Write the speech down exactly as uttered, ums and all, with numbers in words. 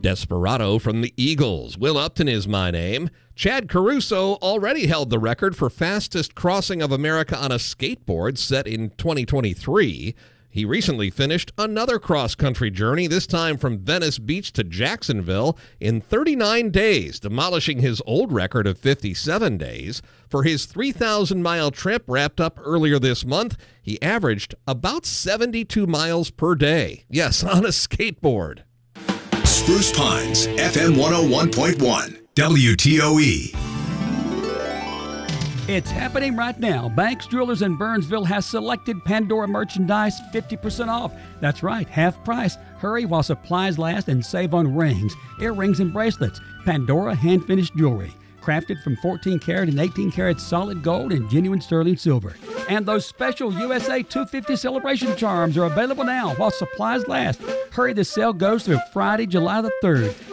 Desperado from the Eagles. Will Upton is my name. Chad Caruso already held the record for fastest crossing of America on a skateboard set in twenty twenty-three. He recently finished another cross-country journey, this time from Venice Beach to Jacksonville, in thirty-nine days, demolishing his old record of fifty-seven days. For his three thousand mile trip wrapped up earlier this month, he averaged about seventy-two miles per day. Yes, on a skateboard. Spruce Pines, F M one oh one point one, W T O E. It's happening right now. Banks, Jewelers in Burnsville has selected Pandora merchandise fifty percent off. That's right, half price. Hurry while supplies last and save on rings, earrings, and bracelets. Pandora hand-finished jewelry, crafted from fourteen karat and eighteen karat solid gold and genuine sterling silver. And those special U S A two fifty celebration charms are available now while supplies last. Hurry, the sale goes through Friday, July the third.